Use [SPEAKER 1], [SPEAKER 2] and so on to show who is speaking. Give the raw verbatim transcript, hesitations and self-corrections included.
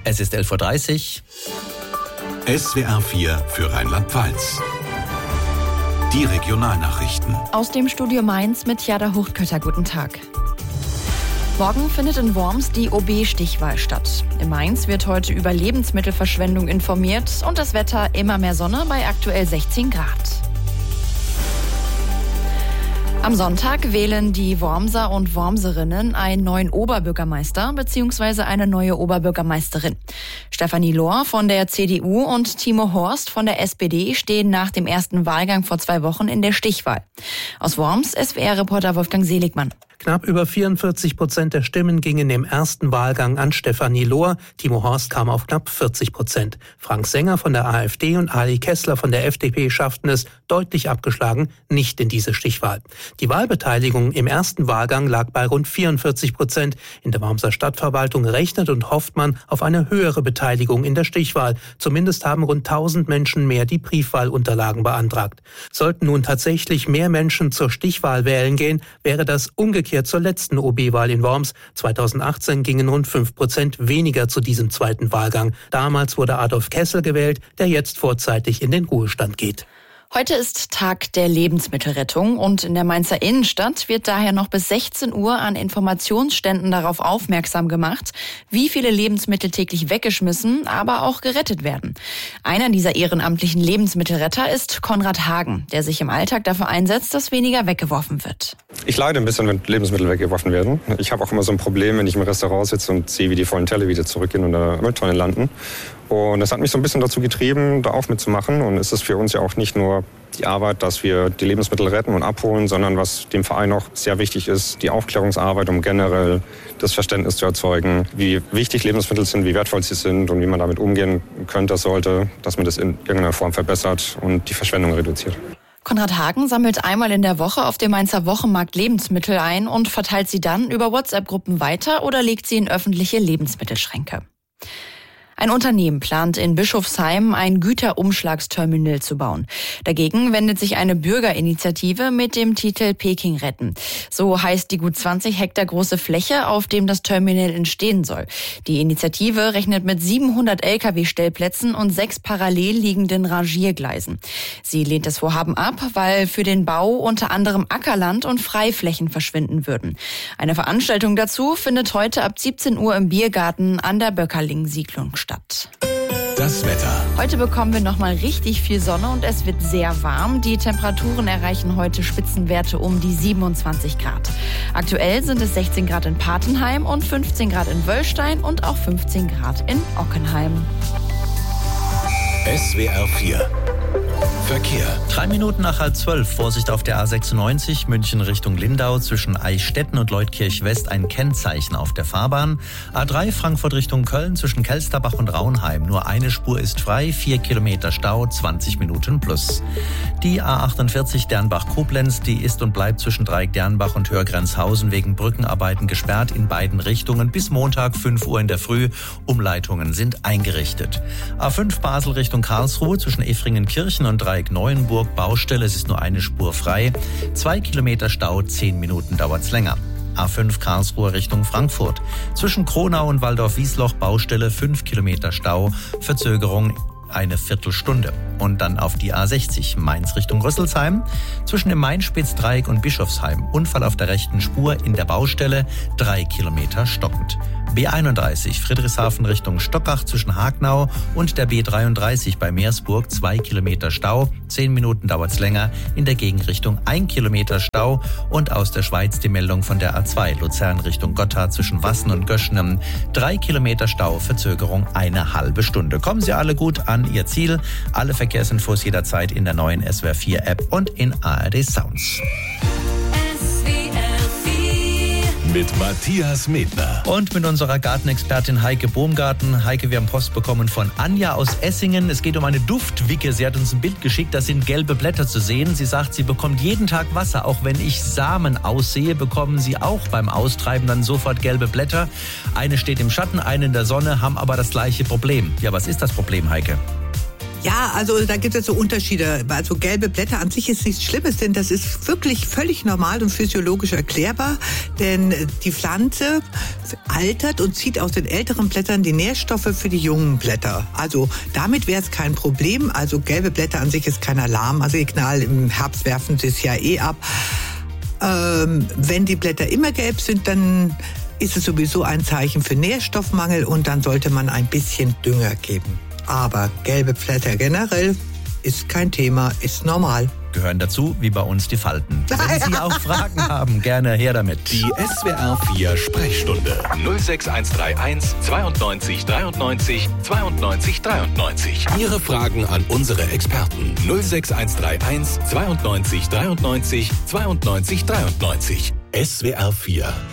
[SPEAKER 1] Es ist elf Uhr dreißig.
[SPEAKER 2] S W R vier für Rheinland-Pfalz. Die Regionalnachrichten.
[SPEAKER 3] Aus dem Studio Mainz mit Jada Huchtkötter. Guten Tag. Morgen findet in Worms die O B-Stichwahl statt. In Mainz wird heute über Lebensmittelverschwendung informiert und das Wetter immer mehr Sonne bei aktuell sechzehn Grad. Am Sonntag wählen die Wormser und Wormserinnen einen neuen Oberbürgermeister bzw. eine neue Oberbürgermeisterin. Stefanie Lohr von der C D U und Timo Horst von der S P D stehen nach dem ersten Wahlgang vor zwei Wochen in der Stichwahl. Aus Worms S W R-Reporter Wolfgang Seligmann.
[SPEAKER 4] Knapp über vierundvierzig Prozent der Stimmen gingen im ersten Wahlgang an Stefanie Lohr. Timo Horst kam auf knapp vierzig Prozent. Frank Sänger von der AfD und Ali Kessler von der F D P schafften es, deutlich abgeschlagen, nicht in diese Stichwahl. Die Wahlbeteiligung im ersten Wahlgang lag bei rund vierundvierzig Prozent. In der Wormser Stadtverwaltung rechnet und hofft man auf eine höhere Beteiligung in der Stichwahl. Zumindest haben rund tausend Menschen mehr die Briefwahlunterlagen beantragt. Sollten nun tatsächlich mehr Menschen zur Stichwahl wählen gehen, wäre das umgekehrt zur letzten O B-Wahl in Worms. zweitausendachtzehn gingen rund fünf Prozent weniger zu diesem zweiten Wahlgang. Damals wurde Adolf Kessel gewählt, der jetzt vorzeitig in den Ruhestand geht.
[SPEAKER 3] Heute ist Tag der Lebensmittelrettung und in der Mainzer Innenstadt wird daher noch bis sechzehn Uhr an Informationsständen darauf aufmerksam gemacht, wie viele Lebensmittel täglich weggeschmissen, aber auch gerettet werden. Einer dieser ehrenamtlichen Lebensmittelretter ist Konrad Hagen, der sich im Alltag dafür einsetzt, dass weniger weggeworfen wird.
[SPEAKER 5] Ich leide ein bisschen, wenn Lebensmittel weggeworfen werden. Ich habe auch immer so ein Problem, wenn ich im Restaurant sitze und sehe, wie die vollen Teller wieder zurückgehen und in der Mülltonne landen. Und das hat mich so ein bisschen dazu getrieben, da auch mitzumachen. Und es ist für uns ja auch nicht nur die Arbeit, dass wir die Lebensmittel retten und abholen, sondern was dem Verein auch sehr wichtig ist, die Aufklärungsarbeit, um generell das Verständnis zu erzeugen, wie wichtig Lebensmittel sind, wie wertvoll sie sind und wie man damit umgehen könnte, sollte, dass man das in irgendeiner Form verbessert und die Verschwendung reduziert.
[SPEAKER 3] Konrad Hagen sammelt einmal in der Woche auf dem Mainzer Wochenmarkt Lebensmittel ein und verteilt sie dann über WhatsApp-Gruppen weiter oder legt sie in öffentliche Lebensmittelschränke. Ein Unternehmen plant in Bischofsheim ein Güterumschlagsterminal zu bauen. Dagegen wendet sich eine Bürgerinitiative mit dem Titel Peking retten. So heißt die gut zwanzig Hektar große Fläche, auf dem das Terminal entstehen soll. Die Initiative rechnet mit siebenhundert L K W-Stellplätzen und sechs parallel liegenden Rangiergleisen. Sie lehnt das Vorhaben ab, weil für den Bau unter anderem Ackerland und Freiflächen verschwinden würden. Eine Veranstaltung dazu findet heute ab siebzehn Uhr im Biergarten an der Böckerling-Siedlung statt.
[SPEAKER 2] Das Wetter.
[SPEAKER 3] Heute bekommen wir nochmal richtig viel Sonne und es wird sehr warm. Die Temperaturen erreichen heute Spitzenwerte um die siebenundzwanzig Grad. Aktuell sind es sechzehn Grad in Patenheim und fünfzehn Grad in Wöllstein und auch fünfzehn Grad in Ockenheim.
[SPEAKER 2] S W R vier. Verkehr.
[SPEAKER 1] Drei Minuten nach halb zwölf. Vorsicht auf der A sechsundneunzig, München Richtung Lindau. Zwischen Eichstätten und Leutkirch West ein Kennzeichen auf der Fahrbahn. A drei Frankfurt Richtung Köln zwischen Kelsterbach und Raunheim. Nur eine Spur ist frei, vier Kilometer Stau, zwanzig Minuten plus. Die A achtundvierzig Dernbach-Koblenz, die ist und bleibt zwischen Dreieck Dernbach und Hörgrenzhausen wegen Brückenarbeiten gesperrt in beiden Richtungen bis Montag fünf Uhr in der Früh. Umleitungen sind eingerichtet. A fünf Basel Richtung Karlsruhe zwischen Effringen-Kirchen und Dreieck Neuenburg Baustelle, es ist nur eine Spur frei. Zwei Kilometer Stau, zehn Minuten dauert's länger. A fünf Karlsruhe Richtung Frankfurt. Zwischen Kronau und Waldorf-Wiesloch Baustelle, fünf Kilometer Stau, Verzögerung eine Viertelstunde. Und dann auf die A sechzig Mainz Richtung Rüsselsheim. Zwischen dem Main-Spitz-Dreieck und Bischofsheim. Unfall auf der rechten Spur in der Baustelle, drei Kilometer stockend. B einunddreißig Friedrichshafen Richtung Stockach zwischen Hagnau und der B dreiunddreißig bei Meersburg, zwei Kilometer Stau, zehn Minuten dauert's länger, in der Gegenrichtung ein Kilometer Stau und aus der Schweiz die Meldung von der A zwei Luzern Richtung Gotthard zwischen Wassen und Göschnem, drei Kilometer Stau, Verzögerung eine halbe Stunde. Kommen Sie alle gut an Ihr Ziel. Alle Verkehrsinfos jederzeit in der neuen S W R vier App und in A R D Sounds.
[SPEAKER 2] Mit Matthias Medner.
[SPEAKER 1] Und mit unserer Gartenexpertin Heike Bohmgarten. Heike, wir haben Post bekommen von Anja aus Essingen. Es geht um eine Duftwicke. Sie hat uns ein Bild geschickt, da sind gelbe Blätter zu sehen. Sie sagt, sie bekommt jeden Tag Wasser. Auch wenn ich Samen aussehe, bekommen sie auch beim Austreiben dann sofort gelbe Blätter. Eine steht im Schatten, eine in der Sonne, haben aber das gleiche Problem. Ja, was ist das Problem, Heike?
[SPEAKER 6] Ja, also da gibt es so Unterschiede. Also gelbe Blätter an sich ist nichts Schlimmes, denn das ist wirklich völlig normal und physiologisch erklärbar. Denn die Pflanze altert und zieht aus den älteren Blättern die Nährstoffe für die jungen Blätter. Also damit wäre es kein Problem. Also gelbe Blätter an sich ist kein Alarmsignal. Im Herbst werfen sie es ja eh ab. Ähm, wenn die Blätter immer gelb sind, dann ist es sowieso ein Zeichen für Nährstoffmangel und dann sollte man ein bisschen Dünger geben. Aber gelbe Blätter generell ist kein Thema, ist normal.
[SPEAKER 1] Gehören dazu, wie bei uns, die Falten. Wenn Sie auch Fragen haben, gerne her damit.
[SPEAKER 2] Die S W R vier Sprechstunde null sechs eins drei eins zweiundneunzig dreiundneunzig zweiundneunzig dreiundneunzig. Ihre Fragen an unsere Experten null sechs eins drei eins zweiundneunzig dreiundneunzig zweiundneunzig dreiundneunzig. S W R vier